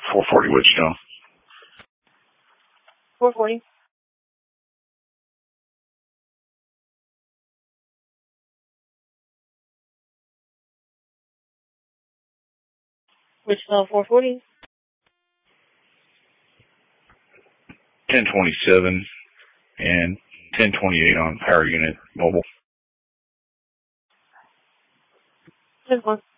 440 Wichita. 440. Wichita 440. 1027 and 1028 on power unit mobile. 10-4.